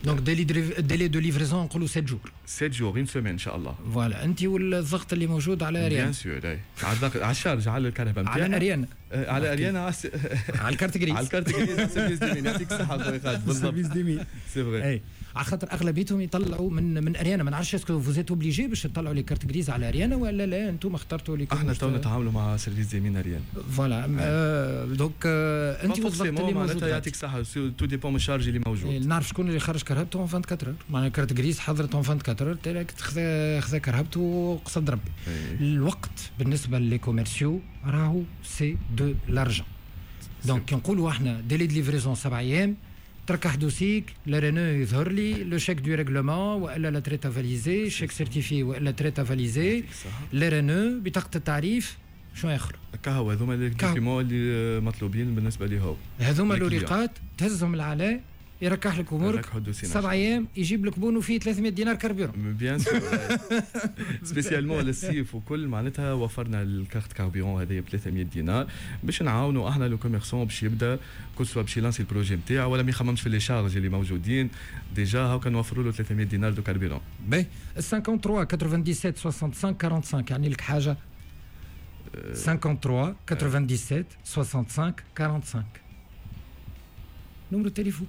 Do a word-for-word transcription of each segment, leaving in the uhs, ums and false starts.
دونك ديلي ديلي دو ليفريزون نقولوا سبعة جور سبعة جور اون سيمين ان شاء الله. فوالا انت والضغط اللي موجود على اريانا بيان سور اي على الشارج على الكهرباء نتاعنا على اريانا على اريانا على الكارت جريس على الكارت جريس على سيرفيس ديمين. يعطيك الصحه خويا خالد. بالضبط سيرفيس ديمين سي فري. اي على خاطر اغلبيتهم يطلعوا من من اريانا. ما نعرفش اسكو فوزيت اوبليجي باش تطلعوا لي كارت جريز على اريانا ولا لا انتم اخترتوا لي. احنا تو نتعاملوا مع سيرفيس ديمين اريانا. فوالا دونك انت والضغط اللي موجود يعطيك الصحه تو ديبون من الشارج اللي موجود. نعرف شكون اللي خرج كرهبته أربعة وعشرين اور معناها كارت جريس حضرت أربعة وعشرين اور تاعك خذا خذا كرهبته قصد ربي. الوقت بالنسبه لي كوميرسيو راهو سي دو لارجون. دونك كي نقولوا احنا ديلي دو ليفريزون سبعة ايام تركح دوسيك لا رينو يظهر لي لو شيك دو ريغلومون والا لا تريتا فاليزي شيك سيرتيفي والا تريتا فاليزي لا رينو بطاقه التعريف شنو اخر كهو. هذوما لي دوكيومون اللي مطلوبين بالنسبه لي هو هذوما الورقات تهزهم العلاء يركح لك امورك سبع ايام يجيب لك بونو فيه ثلاثمية دينار كاربيرون. بيان سور سبيسيالمون للصيف وكل معناتها وفرنا الكارت كاربيرون هذايا ب ثلاثمية دينار باش نعاونوا احنا لو كوميرسون باش يبدا كل سوا باش يلانسي البروجي نتاعو ولا ما يخممش في لي شارج اللي موجودين ديجا هاو كنوفروا له ثلاثمية دينار دو كاربيرون. باهي ثلاثة وثمانين تسعة وسبعين خمسة وأربعين أربعة وخمسين يعني لك حاجه ثلاثة وثمانين تسعة وسبعين خمسة وأربعين أربعين نمرو التليفون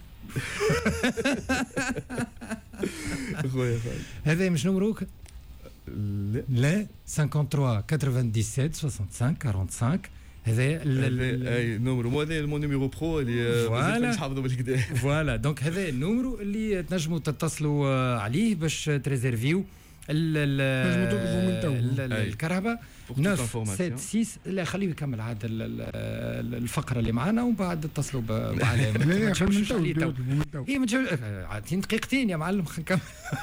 خويا هذا مش نمروك؟ لا لا ثلاثة وثمانين تسعة وسبعين خمسة أربعين أربعين هذا اي نمرو هذا المو نيميرو برو اللي مازال نحافظوا بالكدا. فوالا دونك هذا النمرو اللي تنجموا تتصلوا عليه باش تريزيرفيو الكهرباء تسعة ستة ستة. لا خليه يكمل عاد الفقره اللي معنا ومن بعد اتصلوا بعلامه. ما تشوفش عليه هي ما تشوفش عاد دقيقتين يا معلم نكمل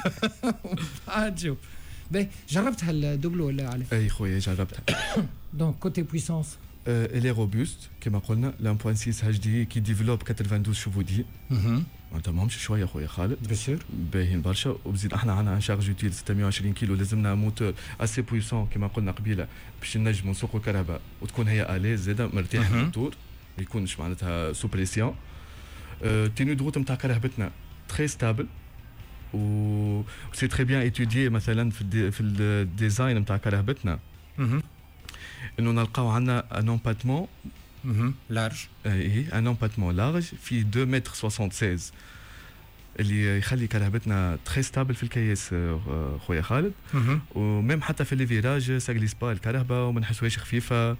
عاد شوف. باهي جربتها الدوبلو ولا عليه؟ اي خويا جربتها. دونك كوتي بويسونس اللي روبوست كما قلنا ل واحد فاصلة ستة اتش دي كي ديفلوب اثنين وثمانين شوفو دي معناتها ماهمش شويه خويا خالد بيسير باهيين برشا. وبزيد احنا عندنا ان شارج يوتيل ستمية وعشرين كيلو لازمنا موتور اسي بويسون كما قلنا قبيله باش نجموا نسوقوا كهرباء وتكون هي اليز زاده مرتاح الموتور ما يكونش معناتها سو بريسيون. أه تينو دروت نتاع كهربتنا تري ستابل و سي تري بيان ايتوديي مثلا في الدي في الديزاين نتاع كهربتنا انه نلقاو عندنا ان امباتمون لارج اي ان امباتمون لارج في اثنين متر ستة وستين اللي يخلي كهربتنا تري ستابل في الكياس خويا خالد. وميم حتى في لي فيراج ساغليس با الكهرباء وما نحسوهاش خفيفه.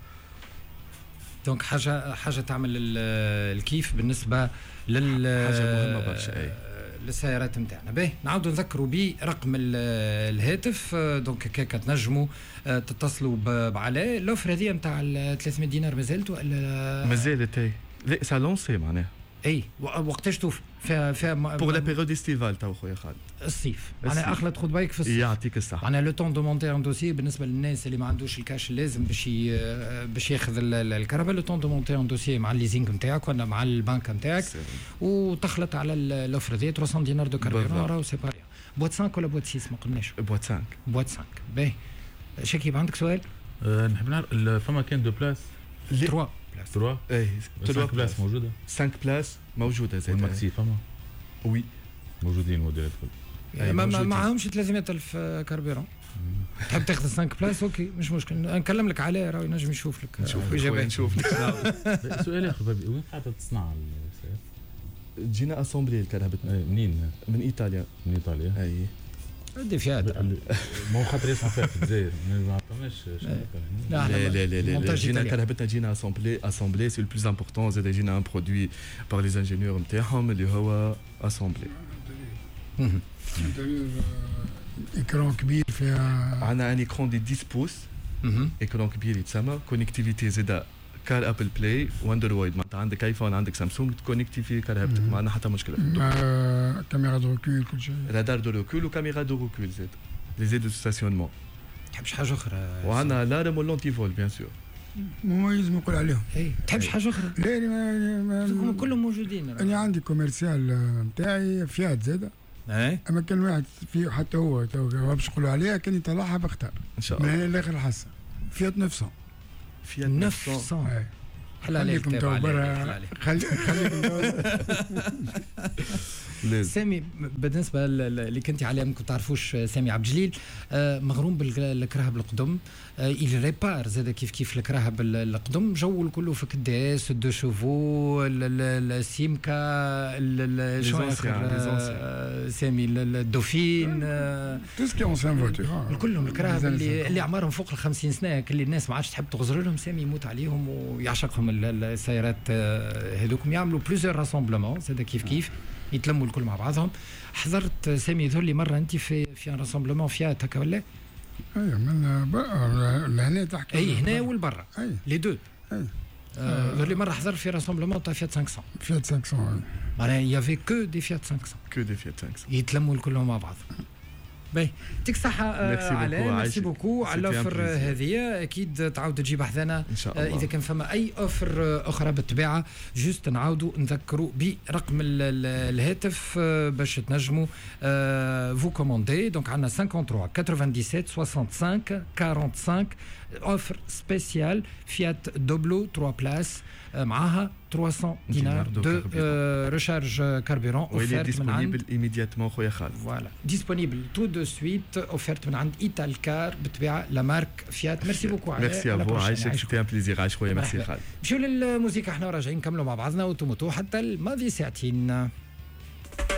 دونك حاجه حاجه تعمل الكيف بالنسبه لل حاجه مهمه برشا اي للسيارات نتاعنا. باهي نعاودوا نذكروا برقم الهاتف دونك كيكا تنجموا تتصلوا بعلاء. الاوفر هذه نتاع ثلاثمية دينار مازالت ولا مازالت؟ اي لا سا لونسي معناها اي وقتاش توفي فيها فيها بور لا بيريود استيفال تو خويا خالد الصيف معناها اخلط خذ بالك في الصيف. يعطيك الصحه. معناها لو طون دو مونتي ان دوسي بالنسبه للناس اللي ما عندوش الكاش اللازم باش باش ياخذ الكهرباء لو طون دو مونتي ان دوسي مع الليزينغ نتاعك ولا مع البنك نتاعك وتخلط على الاوفر دي ثلاثمية دينار دو كاربيرون راهو سي باريا. بوات خمسة ولا بوات ستة ما قلناش؟ بوات خمسة. بوات خمسة. باهي شكيب عندك سؤال؟ أه نحب نعرف فما كان دو بلاس ثلاثة ثلاثة اي ثلاثة بلاس موجوده خمسة بلاس موجوده زي الماكسي فما وي موجودين موديلات كل ما معاهمش ثلاثمية ألف كاربيرون. تحب تاخذ خمسة بلاس اوكي مش مشكل نكلم لك عليه راه ينجم يشوف لك نشوف نشوف لك. سؤال اخر بابي وين قاعده تصنع السيارة؟ جينا اسامبلي الكهرباء منين؟ من ايطاليا. من ايطاليا اي دي فيات مو خاطر يصنع فيها في الجزائر ما عطوناش لا لا لا لا جينا كهربتنا جينا اسامبلي اسامبلي سي لو بلوز امبورطون زاد جينا ان برودوي بار لي انجينيور نتاعهم اللي هو اسامبلي. اكران كبير فيها عندنا ان اكران دي عشرة بوس اكران كبير يتسمى كونيكتيفيتي زاد كار ابل بلاي واندرويد معناتها عندك ايفون عندك سامسونج تكونيكتيفي كهربتك ما عندنا حتى مشكله. كاميرا دو ركول كل شيء رادار دو ركول وكاميرا دو ركول زاد لي زيد دو ستاسيونمون. تحبش حاجه اخرى؟ وعندنا لارم واللونتي فول بيان سور مميز نقول عليهم. اي تحبش حاجه اخرى؟ لا ما كلهم موجودين. انا عندي كوميرسيال نتاعي فيات زاده اي اما كان واحد في حتى هو تو باش نقولوا عليها كان يطلعها بختار ان شاء الله من الاخر الحصه فيات تسعمية فيات تسعمية حلال عليكم تو برا خليكم تو سامي بالنسبه اللي كنتي عليه ممكن تعرفوش سامي عبد الجليل مغروم بالكراهب القدم il répare زاد كيف كيف الكراهب القدم جو الكل في كداس دو شوفو السيمكا شو سامي الدوفين تو سكي اونسيان فوتور كلهم الكراهب اللي اللي اعمارهم فوق ال خمسين سنه اللي الناس ما عادش تحب تغزر لهم سامي يموت عليهم ويعشقهم السيارات هذوكم يعملوا بليزيور راسومبلمون زاد كيف كيف يتلموا الكل مع بعضهم. حضرت سامي ذولي مره انت في في ان راسومبلمون فيات هكا ولا؟ اي من لهنا تحكي اي هنا والبرا اي لي دو اي ذولي مره حضرت في راسومبلمون تاع فيات خمسمية فيات خمسمية معناها يافي كو دي فيات خمسمية كو دي فيات خمسمية يتلموا الكلهم مع بعض. باهي يعطيك الصحة علاء ميرسي بوكو على الأوفر هذه أكيد تعاود تجيب حذانا إن شاء الله. إذا كان فما أي أوفر أخرى بالطبيعة جوست نعاودوا نذكروا برقم الهاتف باش تنجموا فو كوموندي. دونك عندنا ثلاثة وثمانين سبعة وستين خمسة وأربعين اوفر سبيسيال فيات دوبلو ثلاثة بلاس معاها ثلاثمية دينار دو ريشارج كاربيرون اوفرت من عند ايميدياتمون خويا خالد. فوالا ديسپونيبل تو دو سويت اوفرت من عند ايتال كار بالطبيعه لا مارك فيات. ميرسي بوكو على ميرسي افو عايشك سيتي ان بليزير عايش خويا. ميرسي خالد. نمشيو للموسيقى احنا راجعين نكملوا مع بعضنا وتموتوا حتى الماضي ساعتين.